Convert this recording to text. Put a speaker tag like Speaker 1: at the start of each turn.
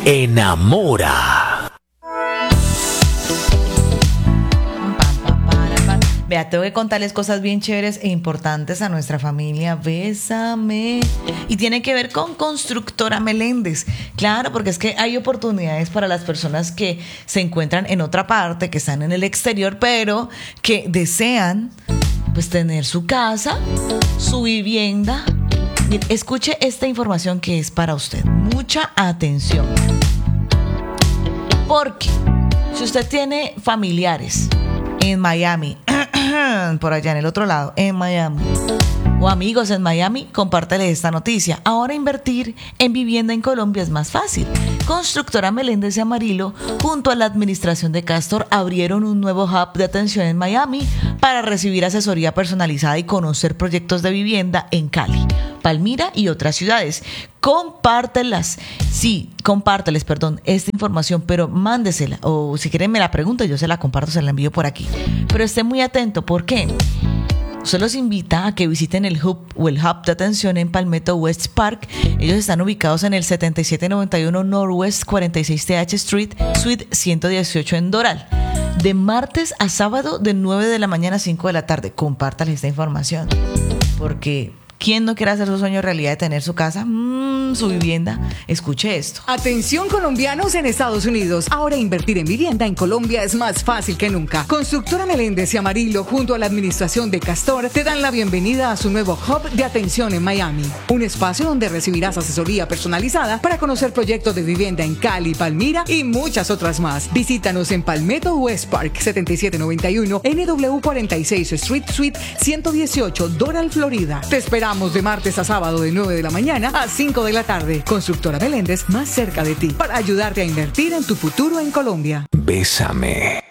Speaker 1: enamora.
Speaker 2: Vea, tengo que contarles cosas bien chéveres e importantes a nuestra familia. Bésame. Y tiene que ver con Constructora Meléndez. Claro, porque es que hay oportunidades para las personas que se encuentran en otra parte, que están en el exterior, pero que desean pues tener su casa, su vivienda. Escuche esta información que es para usted. Mucha atención. Porque si usted tiene familiares en Miami, por allá en el otro lado, en Miami, o amigos en Miami, compártele esta noticia. Ahora invertir en vivienda en Colombia es más fácil. Constructora Meléndez y Amarillo, junto a la administración de Castor, abrieron un nuevo hub de atención en Miami para recibir asesoría personalizada y conocer proyectos de vivienda en Cali, Palmira y otras ciudades. Compárteles esta información, pero mándesela, o si quieren me la pregunta, yo se la comparto, se la envío por aquí. Pero esté muy atento, ¿por qué? Se los invita a que visiten el hub de atención en Palmetto West Park. Ellos están ubicados en el 7791 Northwest 46th Street, Suite 118 en Doral. De martes a sábado, de 9 de la mañana a 5 de la tarde. Compártale esta información, porque ¿quién no quiere hacer su sueño realidad de tener su casa, su vivienda? Escuche esto.
Speaker 3: Atención colombianos en Estados Unidos. Ahora invertir en vivienda en Colombia es más fácil que nunca. Constructora Meléndez y Amarillo, junto a la administración de Castor, te dan la bienvenida a su nuevo hub de atención en Miami. Un espacio donde recibirás asesoría personalizada para conocer proyectos de vivienda en Cali, Palmira y muchas otras más. Visítanos en Palmetto West Park, 7791 NW 46 Street, Suite 118, Doral, Florida. Te esperamos de martes a sábado de 9 de la mañana a 5 de la tarde. Constructora Meléndez, más cerca de ti, para ayudarte a invertir en tu futuro en Colombia.
Speaker 1: Bésame.